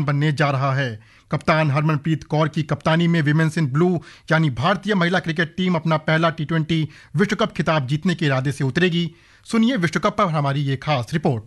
बनने जा रहा है। कप्तान हरमनप्रीत कौर की कप्तानी में विमेंस इन ब्लू यानी भारतीय महिला क्रिकेट टीम अपना पहला टी20 विश्व कप खिताब जीतने के इरादे से उतरेगी। सुनिए विश्व कप पर हमारी ये खास रिपोर्ट।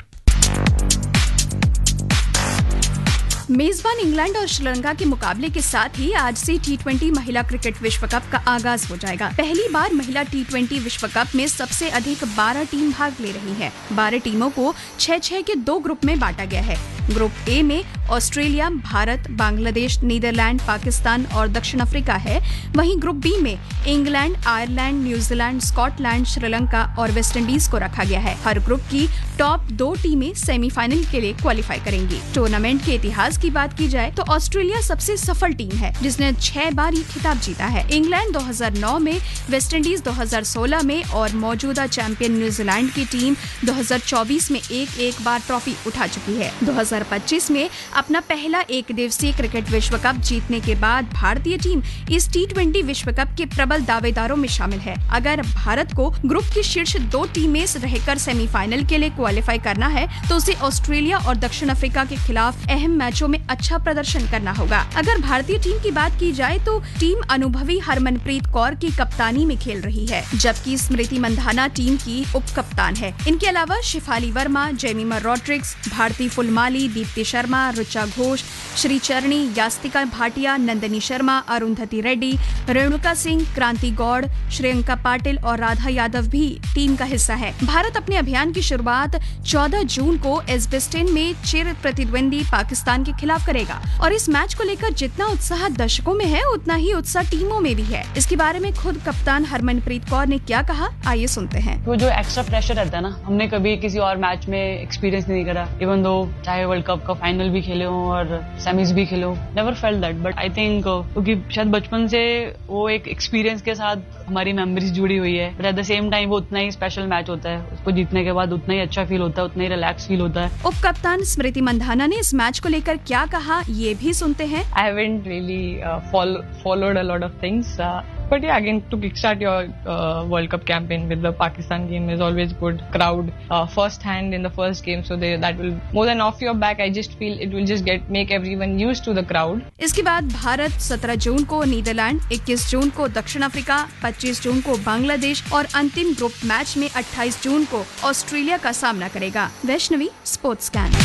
मेजबान इंग्लैंड और श्रीलंका के मुकाबले के साथ ही आज से टी20 महिला क्रिकेट विश्व कप का आगाज हो जाएगा। पहली बार महिला टी20 विश्व कप में सबसे अधिक 12 टीम भाग ले रही है। 12 टीमों को 6-6 के 2 ग्रुप में बांटा गया है। ग्रुप ए में ऑस्ट्रेलिया, भारत, बांग्लादेश, नीदरलैंड, पाकिस्तान और दक्षिण अफ्रीका है। वहीं ग्रुप बी में England, Ireland, New Zealand, Scotland, Sri Lanka और वेस्टइंडीज को रखा गया है। हर ग्रुप की टॉप 2 टीमें सेमीफाइनल के लिए क्वालिफाई करेंगी। टूर्नामेंट के इतिहास की बात की जाए तो ऑस्ट्रेलिया सबसे सफल टीम है, जिसने 6 बार ये खिताब जीता है। इंग्लैंड 2009 में, वेस्टइंडीज 2016 में और मौजूदा चैंपियन न्यूजीलैंड की टीम 2024 में एक बार ट्रॉफी उठा चुकी है। 2025 में अपना पहला एक दिवसीय क्रिकेट विश्व कप जीतने के बाद भारतीय टीम इस टी20 विश्व कप के प्रबल दावेदारों में शामिल है। अगर भारत को ग्रुप की शीर्ष 2 टीम में रहकर सेमीफाइनल के लिए क्वालिफाई करना है तो उसे ऑस्ट्रेलिया और दक्षिण अफ्रीका के खिलाफ अहम मैचों में अच्छा प्रदर्शन करना होगा। अगर भारतीय टीम की बात की जाए तो टीम अनुभवी हरमनप्रीत कौर की कप्तानी में खेल रही है, जबकि स्मृति मंधाना टीम की उप कप्तान है। इनके अलावा शिफाली वर्मा, जेमिमा रॉड्रिक्स, भारती फुलमाली, दीप्ति शर्मा, रुचा घोष, श्रीचरणी, यास्तिका भाटिया, नंदनी शर्मा, अरुंधति रेड्डी, रेणुका सिंह, क्रांति गौड़, श्रेयंका पाटिल और राधा यादव भी टीम का हिस्सा है। भारत अपने अभियान की शुरुआत 14 जून को एजबेस्टन में चिर प्रतिद्वंदी पाकिस्तान के खिलाफ करेगा और इस मैच को लेकर जितना उत्साह दर्शकों में है उतना ही उत्साह टीमों में भी है। इसके बारे में खुद कप्तान हरमनप्रीत कौर ने क्या कहा, आइए सुनते हैं। वो जो एक्स्ट्रा प्रेशर रहता है ना, हमने कभी किसी और मैच में एक्सपीरियंस नहीं करा। इवन दो चाहे वर्ल्ड कप का फाइनल भी खेले हो और सेमीज भी खेले हो, never felt that. But I think क्योंकि शायद बचपन से वो एक एक्सपीरियंस के साथ हमारी मेमोरीज जुड़ी हुई है, but at the same time वो उतना ही स्पेशल मैच होता है। उसको जीतने के बाद उतना ही अच्छा फील होता है, उतना ही रिलैक्स फील होता है। उप कप्तान स्मृति मंधाना ने इस मैच को लेकर क्या कहा, ये भी सुनते हैं। I haven't really followed a lot of things. But yeah, again, to kickstart your World Cup campaign with the Pakistan game is always good. Crowd first hand in the first game, so that will more than off your back. I just feel it will just make everyone used to the crowd. इसके बाद भारत 17 जून को Netherlands, 21 जून को दक्षिण Africa, 25 जून को बांग्लादेश और अंतिम group match में 28 जून को ऑस्ट्रेलिया का सामना करेगा। Vaishnavi, sports scan.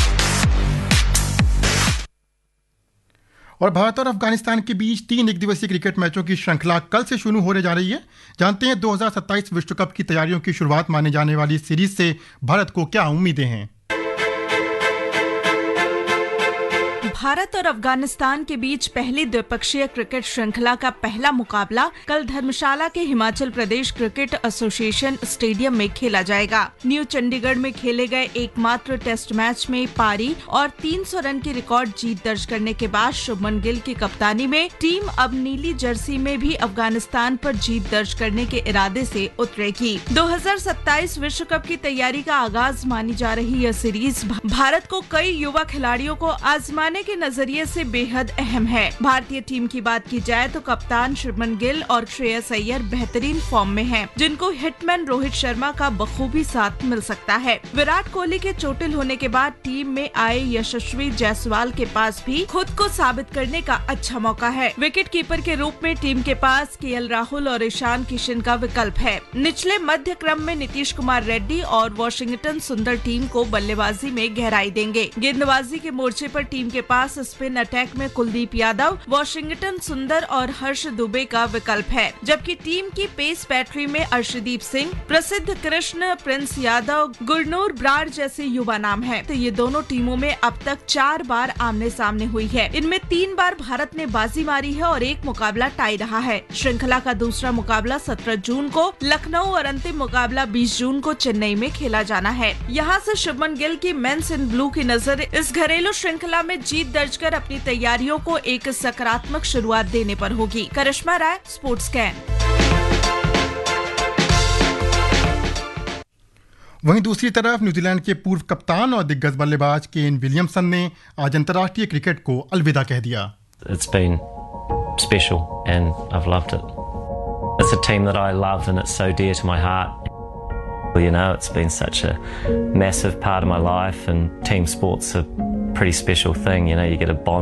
और भारत और अफगानिस्तान के बीच 3 एक दिवसीय क्रिकेट मैचों की श्रृंखला कल से शुरू होने जा रही है। जानते हैं 2027 विश्व कप की तैयारियों की शुरुआत माने जाने वाली इस सीरीज से भारत को क्या उम्मीदें हैं। भारत और अफगानिस्तान के बीच पहली द्विपक्षीय क्रिकेट श्रृंखला का पहला मुकाबला कल धर्मशाला के Himachal Pradesh cricket association stadium में खेला जाएगा। न्यू चंडीगढ़ में खेले गए एकमात्र टेस्ट मैच में पारी और 300 रन की रिकॉर्ड जीत दर्ज करने के बाद शुभमन गिल की कप्तानी में टीम अब नीली जर्सी में भी अफगानिस्तान पर जीत दर्ज करने के इरादे से उतरेगी। 2027 विश्व कप की तैयारी का आगाज मानी जा रही यह सीरीज भारत को कई युवा खिलाड़ियों को आजमाने के नजरिए से बेहद अहम है। भारतीय टीम की बात की जाए तो कप्तान शुभमन गिल और श्रेयस अय्यर बेहतरीन फॉर्म में हैं, जिनको हिटमैन रोहित शर्मा का बखूबी साथ मिल सकता है। विराट कोहली के चोटिल होने के बाद टीम में आए यशस्वी जायसवाल के पास भी खुद को साबित करने का अच्छा मौका है। विकेट कीपर के रूप में टीम के पास केएल राहुल और ईशान किशन का विकल्प है। निचले मध्य क्रम में नीतीश कुमार रेड्डी और वॉशिंगटन सुंदर टीम को बल्लेबाजी में गहराई देंगे। गेंदबाजी के मोर्चे पर टीम के पास स्पिन अटैक में कुलदीप यादव, वॉशिंगटन सुंदर और हर्ष दुबे का विकल्प है, जबकि टीम की पेस बैटरी में अर्शदीप सिंह, प्रसिद्ध कृष्ण, प्रिंस यादव, गुरनूर ब्रार जैसे युवा नाम हैं। तो ये दोनों टीमों में अब तक 4 बार आमने सामने हुई है। इनमें 3 बार भारत ने बाजी मारी है और एक मुकाबला टाई रहा है। श्रृंखला का दूसरा मुकाबला 17 जून को लखनऊ और अंतिम मुकाबला 20 जून को चेन्नई में खेला जाना है। यहाँ से शुभमन गिल की मेंस इन ब्लू की नजर इस घरेलू श्रृंखला में जीत दर्ज कर अपनी तैयारियों को एक सकारात्मक शुरुआत देने पर होगी। करिश्मा राय, स्पोर्ट्स स्कैन। वहीं दूसरी तरफ न्यूजीलैंड के पूर्व कप्तान और दिग्गज बल्लेबाज केन विलियमसन ने आज अंतर्राष्ट्रीय क्रिकेट को अलविदा कह दिया। It's been special and I've loved it. It's a team that I love and it's so dear to my heart. Well, you know, it's been such a massive part of my life and team sport's a pretty special thing. You know, you get a bond